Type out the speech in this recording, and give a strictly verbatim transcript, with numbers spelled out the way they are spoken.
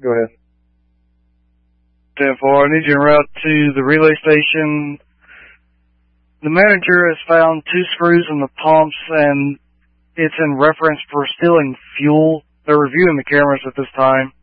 Go ahead. ten four, I need you en route to the relay station. The manager has found two screws in the pumps, and it's in reference for stealing fuel. They're reviewing the cameras at this time.